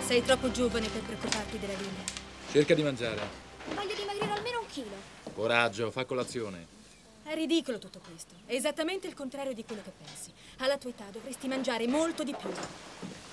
Sei troppo giovane per preoccuparti della linea. Cerca di mangiare. Voglio dimagrire almeno 1 chilo. Coraggio, fa colazione. È ridicolo tutto questo. È esattamente il contrario di quello che pensi. Alla tua età dovresti mangiare molto di più.